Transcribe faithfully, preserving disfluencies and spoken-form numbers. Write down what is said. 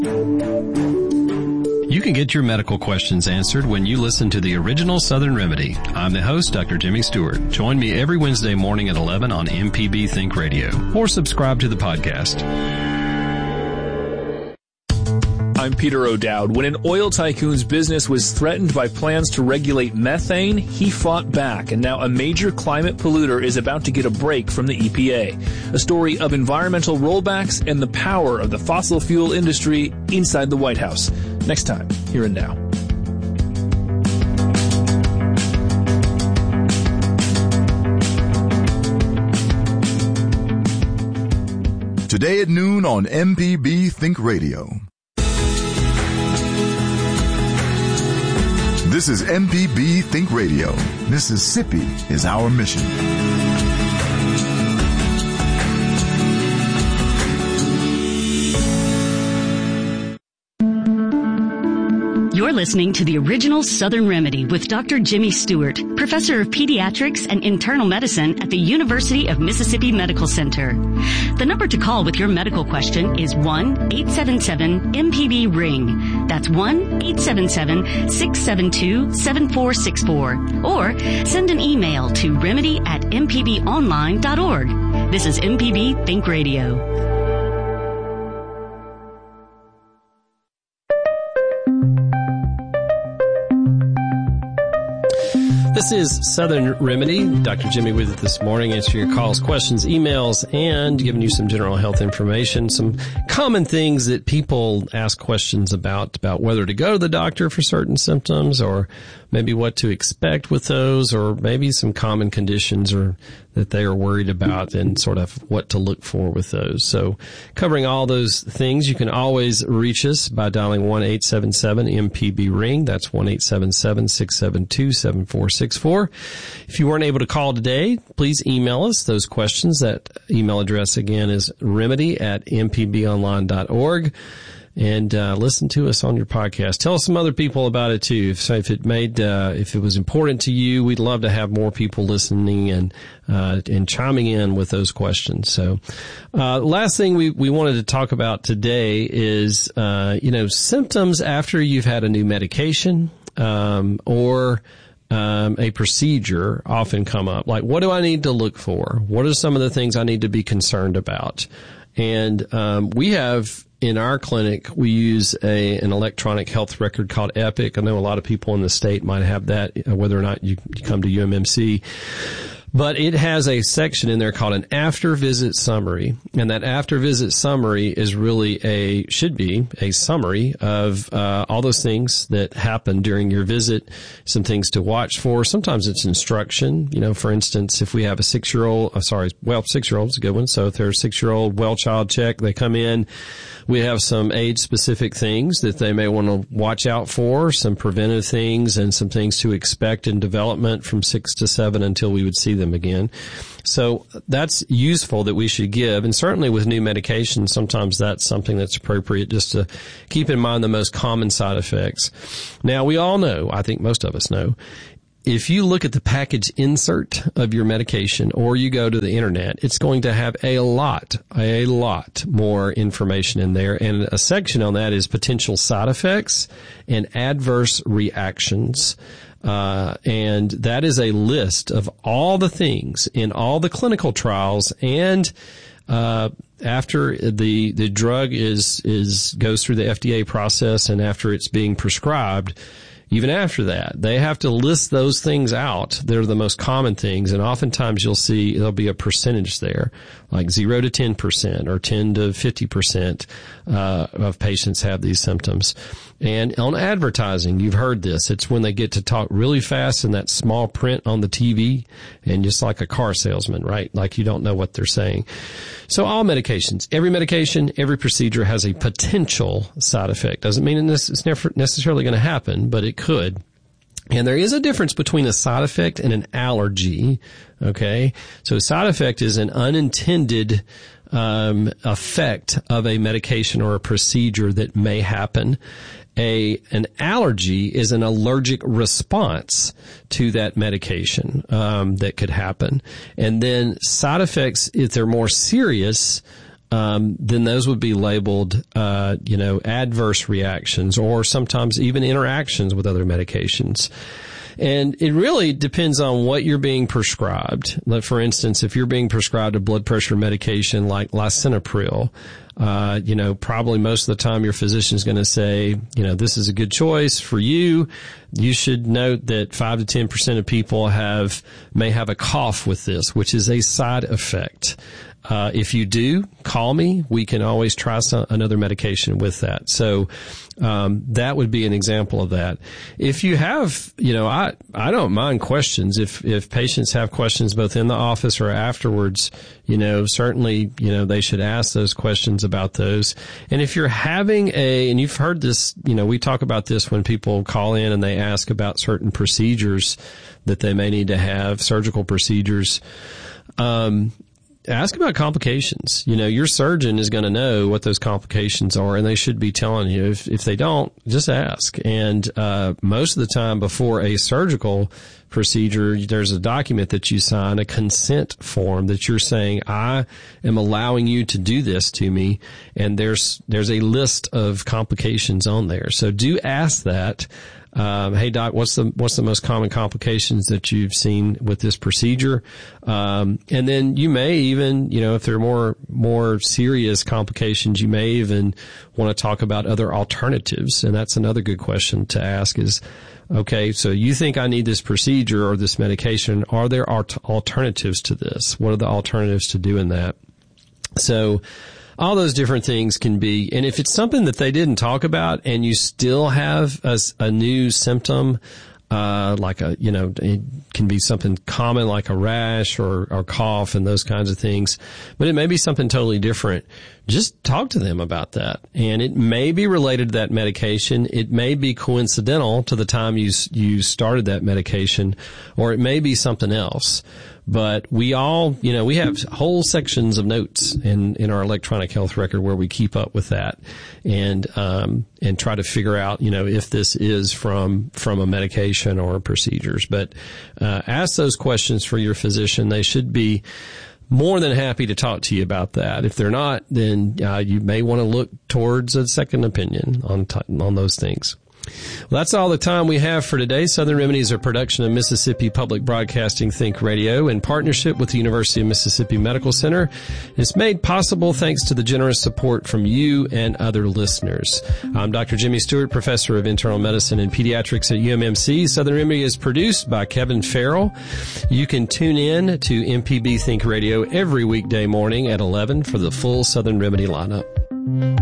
You can get your medical questions answered when you listen to the original Southern Remedy. I'm the host, Doctor Jimmy Stewart. Join me every Wednesday morning at eleven on M P B Think Radio, or subscribe to the podcast. I'm Peter O'Dowd. When an oil tycoon's business was threatened by plans to regulate methane, he fought back, and now a major climate polluter is about to get a break from the E P A. A story of environmental rollbacks and the power of the fossil fuel industry inside the White House. Next time, Here and Now. Today at noon on M P B Think Radio. This is M P B Think Radio. Mississippi is our mission. You're listening to the original Southern Remedy with Doctor Jimmy Stewart, professor of pediatrics and internal medicine at the University of Mississippi Medical Center. The number to call with your medical question is one eight seven seven M P B ring. That's one eight seven seven six seven two seven four six four. Or send an email to remedy at m p b online dot org. This is M P B Think Radio. This is Southern Remedy. Doctor Jimmy with you this morning, answering your calls, questions, emails, and giving you some general health information, some common things that people ask questions about, about whether to go to the doctor for certain symptoms, or maybe what to expect with those, or maybe some common conditions or that they are worried about and sort of what to look for with those. So covering all those things, you can always reach us by dialing one eight seven seven M P B ring. That's one eight seven seven six seven two seven four six four. If you weren't able to call today, please email us those questions. That email address again is remedy at m p b online dot org. And uh listen to us on your podcast. Tell some other people about it too. So if it made, uh if it was important to you, we'd love to have more people listening and uh and chiming in with those questions. So, uh last thing we we wanted to talk about today is, uh you know, symptoms after you've had a new medication, um or um a procedure often come up. Like, what do I need to look for? What are some of the things I need to be concerned about? And um we have, in our clinic, we use a an electronic health record called Epic. I know a lot of people in the state might have that, whether or not you, you come to U M M C. But it has a section in there called an after visit summary. And that after visit summary is really a, should be a summary of, uh, all those things that happen during your visit, some things to watch for. Sometimes it's instruction. You know, for instance, if we have a six year old, uh, sorry, well, six year old is a good one. So if they're a six year old well child check, they come in, we have some age specific things that they may want to watch out for, some preventive things and some things to expect in development from six to seven until we would see them again. So that's useful that we should give. And certainly with new medications, sometimes that's something that's appropriate just to keep in mind the most common side effects. Now, we all know, I think most of us know, if you look at the package insert of your medication or you go to the internet, it's going to have a lot, a lot more information in there. And a section on that is potential side effects and adverse reactions. Uh, and that is a list of all the things in all the clinical trials and, uh, after the, the drug is, is, goes through the F D A process and after it's being prescribed, even after that, they have to list those things out. They're the most common things. And oftentimes you'll see there'll be a percentage there, like zero to ten percent or ten to fifty percent, uh, of patients have these symptoms. And on advertising, you've heard this. It's when they get to talk really fast in that small print on the T V and just like a car salesman, right? Like you don't know what they're saying. So all medications, every medication, every procedure has a potential side effect. Doesn't mean it's never necessarily going to happen, but it could. And there is a difference between a side effect and an allergy. Okay. So a side effect is an unintended um effect of a medication or a procedure that may happen. A, an allergy is an allergic response to that medication, um, that could happen. And then side effects, if they're more serious, um, then those would be labeled, uh, you know, adverse reactions or sometimes even interactions with other medications. And it really depends on what you're being prescribed. Like, for instance, if you're being prescribed a blood pressure medication like lisinopril, uh, you know, probably most of the time your physician's going to say, you know, this is a good choice for you. You should note that five to ten percent of people have, may have a cough with this, which is a side effect. Uh, if you do, call me. We can always try some, another medication with that. So, um, that would be an example of that. If you have, you know, I, I don't mind questions. If, if patients have questions both in the office or afterwards, you know, certainly, you know, they should ask those questions about those. And if you're having a, and you've heard this, you know, we talk about this when people call in and they ask about certain procedures that they may need to have, surgical procedures. Um, Ask about complications. You know, your surgeon is going to know what those complications are, and they should be telling you. If, if they don't, just ask. And uh most of the time before a surgical procedure, there's a document that you sign, a consent form that you're saying, I am allowing you to do this to me, and there's there's a list of complications on there. So do ask that. Um, hey doc, what's the, what's the most common complications that you've seen with this procedure? Um, and then you may even, you know, if there are more, more serious complications, you may even want to talk about other alternatives. And that's another good question to ask is, okay, so you think I need this procedure or this medication. Are there alternatives to this? What are the alternatives to doing that? So, all those different things can be, and if it's something that they didn't talk about and you still have a, a new symptom, uh, like a, you know, it can be something common like a rash or, or cough and those kinds of things, but it may be something totally different. Just talk to them about that. And it may be related to that medication. It may be coincidental to the time you, you started that medication, or it may be something else. But we all, you know, we have whole sections of notes in, in our electronic health record where we keep up with that and, um, and try to figure out, you know, if this is from, from a medication or procedures. But, uh, ask those questions for your physician. They should be more than happy to talk to you about that. If they're not, then, uh, you may want to look towards a second opinion on, t- on those things. Well, that's all the time we have for today. Southern Remedy is a production of Mississippi Public Broadcasting Think Radio in partnership with the University of Mississippi Medical Center. It's made possible thanks to the generous support from you and other listeners. I'm Doctor Jimmy Stewart, Professor of Internal Medicine and Pediatrics at U M M C. Southern Remedy is produced by Kevin Farrell. You can tune in to M P B Think Radio every weekday morning at eleven for the full Southern Remedy lineup.